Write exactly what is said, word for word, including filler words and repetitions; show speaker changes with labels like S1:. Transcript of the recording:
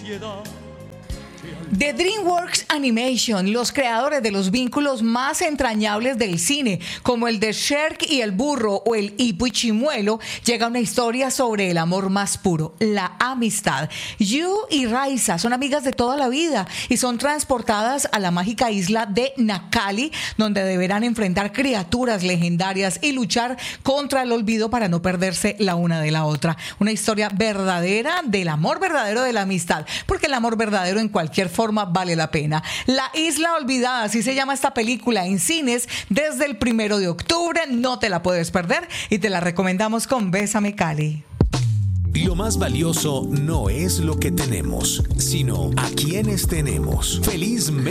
S1: De DreamWorks Animation, los creadores de los vínculos más entrañables del cine, como el de Shrek y el burro o el Hipo y Chimuelo, llega una historia sobre el amor más puro, la amistad. Yu y Raisa son amigas de toda la vida y son transportadas a la mágica isla de Nakali, donde deberán enfrentar criaturas legendarias y luchar contra el olvido para no perderse la una de la otra. Una historia verdadera del amor verdadero de la amistad, porque el amor verdadero en cualquier forma vale la pena. La Isla Olvidada, así se llama esta película, en cines desde el primero de octubre. No te la puedes perder y te la recomendamos con Bésame Cali.
S2: Lo más valioso no es lo que tenemos, sino a quienes tenemos. Feliz